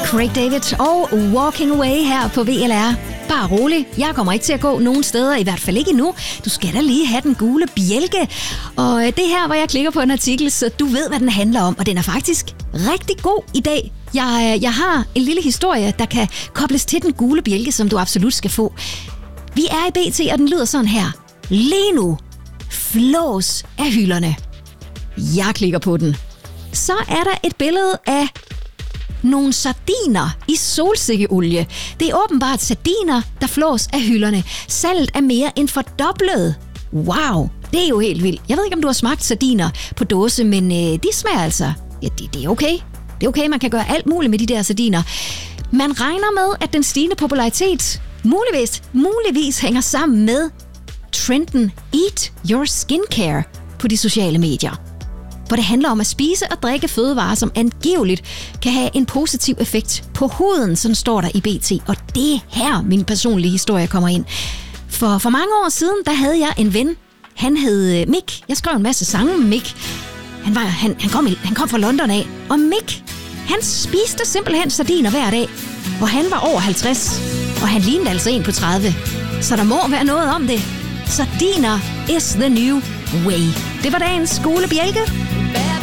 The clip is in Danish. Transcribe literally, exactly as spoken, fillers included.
Craig David og Walking Away her på V L R. Bare rolig, jeg kommer ikke til at gå nogen steder, i hvert fald ikke endnu. Du skal da lige have den gule bjælke. Og det her, hvor jeg klikker på en artikel, så du ved, hvad den handler om. Og den er faktisk rigtig god i dag. Jeg, jeg har en lille historie, der kan kobles til den gule bjælke, som du absolut skal få. Vi er i B T, og den lyder sådan her. Lige nu flås af hylderne. Jeg klikker på den. Så er der et billede af nogle sardiner i solsikkeolie. Det er åbenbart sardiner, der flås af hylderne. Salget er mere end fordoblet. Wow, det er jo helt vildt. Jeg ved ikke, om du har smagt sardiner på dåse, men øh, de smager altså. Ja, det, det er okay. Det er okay, man kan gøre alt muligt med de der sardiner. Man regner med, at den stigende popularitet muligvis, muligvis hænger sammen med trenden Eat Your Skincare på de sociale medier. Hvor det handler om at spise og drikke fødevarer, som angiveligt kan have en positiv effekt på huden, sådan står der i B T. Og det er her, min personlige historie kommer ind. For, for mange år siden, der havde jeg en ven. Han hed Mick. Jeg skrev en masse sange med Mick. Han, var, han, han, kom, han kom fra London af. Og Mick, han spiste simpelthen sardiner hver dag. Og han var over halvtreds. Og han lignede altså en på tredive. Så der må være noget om det. Sardiner is the new way. Det var dagens gule bjælke.